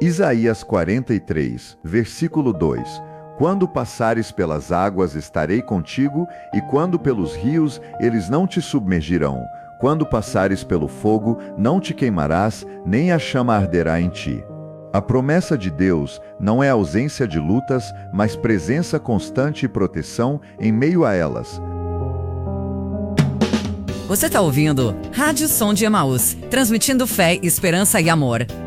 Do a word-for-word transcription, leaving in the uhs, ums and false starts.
Isaías quarenta e três, versículo dois. Quando passares pelas águas, estarei contigo, e quando pelos rios, eles não te submergirão. Quando passares pelo fogo, não te queimarás, nem a chama arderá em ti. A promessa de Deus não é ausência de lutas, mas presença constante e proteção em meio a elas. Você está ouvindo Rádio Som de Emaús, transmitindo fé, esperança e amor.